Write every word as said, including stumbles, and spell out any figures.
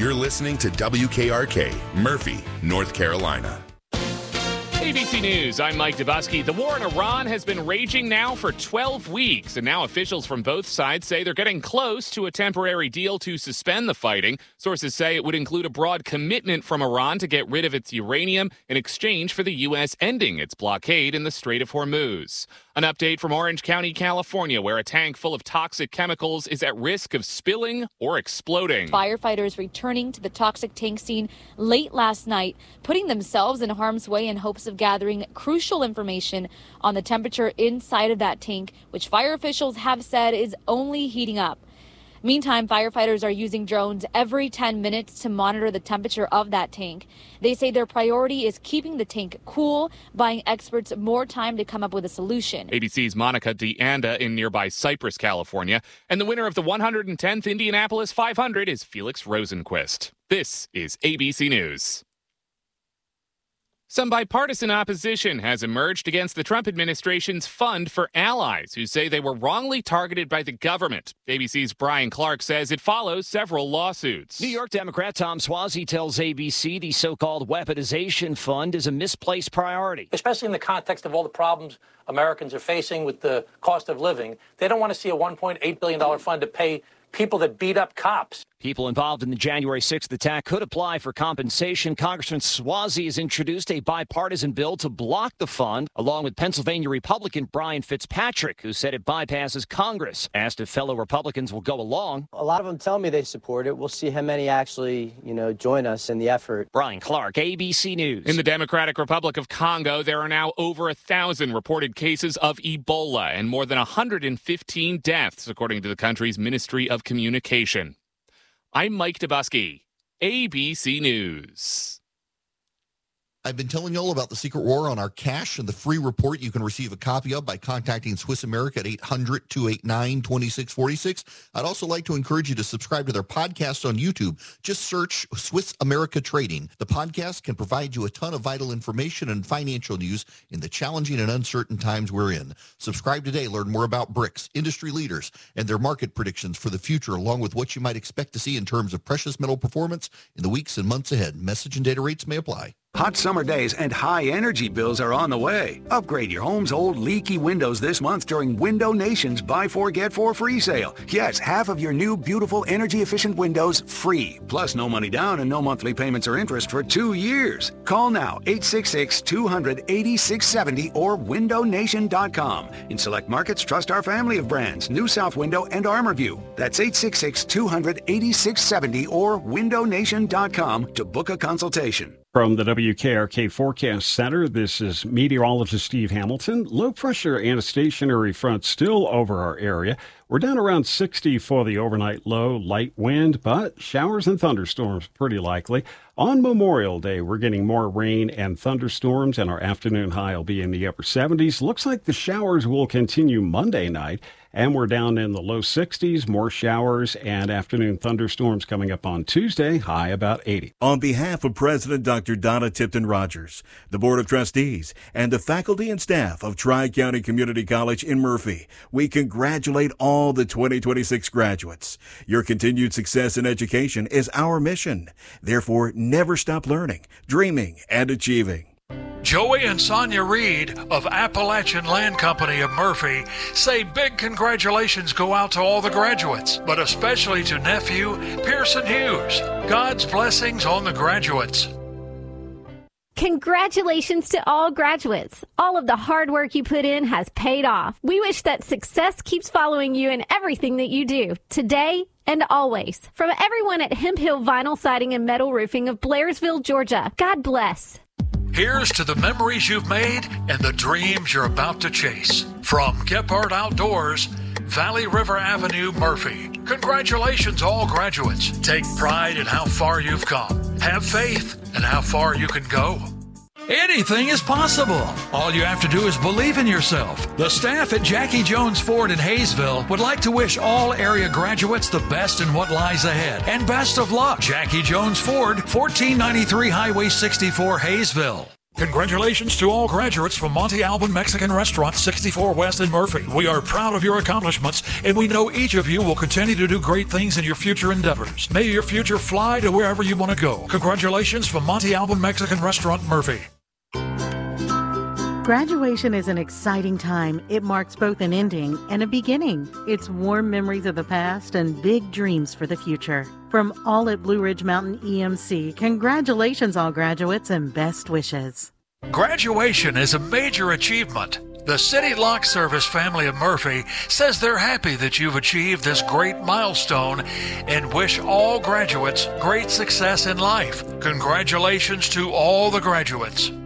You're listening to W K R K, Murphy, North Carolina. A B C News, I'm Mike Dubusky. The war in Iran has been raging now for twelve weeks, and now officials from both sides say they're getting close to a temporary deal to suspend the fighting. Sources say it would include a broad commitment from Iran to get rid of its uranium in exchange for the U S ending its blockade in the Strait of Hormuz. An update from Orange County, California, where a tank full of toxic chemicals is at risk of spilling or exploding. Firefighters returning to the toxic tank scene late last night, putting themselves in harm's way in hopes of gathering crucial information on the temperature inside of that tank, which fire officials have said is only heating up. Meantime, firefighters are using drones every ten minutes to monitor the temperature of that tank. They say their priority is keeping the tank cool, buying experts more time to come up with a solution. A B C's Monica DeAnda in nearby Cypress, California. And the winner of the one hundred tenth Indianapolis five hundred is Felix Rosenquist. This is A B C News. Some bipartisan opposition has emerged against the Trump administration's Fund for Allies, who say they were wrongly targeted by the government. A B C's Brian Clark says it follows several lawsuits. New York Democrat Tom Suozzi tells A B C the so-called weaponization fund is a misplaced priority. Especially in the context of all the problems Americans are facing with the cost of living. They don't want to see a one point eight billion dollars fund to pay people that beat up cops. People involved in the January sixth attack could apply for compensation. Congressman Suozzi has introduced a bipartisan bill to block the fund, along with Pennsylvania Republican Brian Fitzpatrick, who said it bypasses Congress. Asked if fellow Republicans will go along. A lot of them tell me they support it. We'll see how many actually, you know, join us in the effort. Brian Clark, A B C News. In the Democratic Republic of Congo, there are now over a thousand reported cases of Ebola and more than one hundred fifteen deaths, according to the country's Ministry of Communication. I'm Mike Dubusky, A B C News. I've been telling you all about the secret war on our cash and the free report you can receive a copy of by contacting Swiss America at eight hundred, two eight nine, two six four six. I'd also like to encourage you to subscribe to their podcast on YouTube. Just search Swiss America Trading. The podcast can provide you a ton of vital information and financial news in the challenging and uncertain times we're in. Subscribe today. Learn more about BRICS, industry leaders, and their market predictions for the future, along with what you might expect to see in terms of precious metal performance in the weeks and months ahead. Message and data rates may apply. Hot summer days and high energy bills are on the way. Upgrade your home's old leaky windows this month during Window Nation's Buy Four Get Four free sale. Yes, half of your new beautiful energy efficient windows free. Plus no money down and no monthly payments or interest for two years. Call now eight six six, two hundred, eighty-six seventy or window nation dot com. In select markets, trust our family of brands, New South Window and ArmorView. That's eight six six, two hundred, eighty-six seventy or window nation dot com to book a consultation. From the W K R K Forecast Center, this is meteorologist Steve Hamilton. Low pressure and a stationary front still over our area. We're down around sixty for the overnight low, light wind, but showers and thunderstorms pretty likely. On Memorial Day, we're getting more rain and thunderstorms, and our afternoon high will be in the upper seventies. Looks like the showers will continue Monday night, and we're down in the low sixties, more showers and afternoon thunderstorms coming up on Tuesday, high about eighty. On behalf of President Doctor Donna Tipton Rogers, the Board of Trustees, and the faculty and staff of Tri-County Community College in Murphy, we congratulate all the twenty twenty-six graduates. Your continued success in education is our mission. Therefore, never stop learning, dreaming, and achieving. Joey and Sonia Reed of Appalachian Land Company of Murphy say big congratulations go out to all the graduates, but especially to nephew Pearson Hughes. God's blessings on the graduates. Congratulations to all graduates. All of the hard work you put in has paid off. We wish that success keeps following you in everything that you do, today and always. From everyone at Hemp Hill Vinyl Siding and Metal Roofing of Blairsville, Georgia, God bless. Here's to the memories you've made and the dreams you're about to chase. From Gephardt Outdoors, Valley River Avenue, Murphy. Congratulations, all graduates. Take pride in how far you've come. Have faith in how far you can go. Anything is possible. All you have to do is believe in yourself. The staff at Jackie Jones Ford in Hayesville would like to wish all area graduates the best in what lies ahead. And best of luck. Jackie Jones Ford, fourteen ninety-three Highway sixty-four, Hayesville. Congratulations to all graduates from Monte Alban Mexican Restaurant, sixty-four West in Murphy. We are proud of your accomplishments, and we know each of you will continue to do great things in your future endeavors. May your future fly to wherever you want to go. Congratulations from Monte Alban Mexican Restaurant, Murphy. Graduation is an exciting time. It marks both an ending and a beginning. It's warm memories of the past and big dreams for the future. From all at Blue Ridge Mountain E M C, congratulations all graduates and best wishes. Graduation is a major achievement. The City Lock Service family of Murphy says they're happy that you've achieved this great milestone and wish all graduates great success in life. Congratulations to all the graduates.